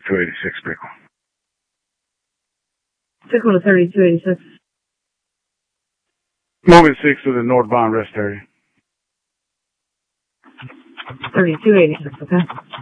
286 Pickle. Pickle to 3286. Moving 6 to the northbound rest area. 3286, okay?